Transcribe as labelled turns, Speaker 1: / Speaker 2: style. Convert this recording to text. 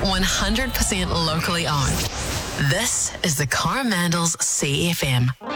Speaker 1: 100% locally owned. This is the Coromandels CFM.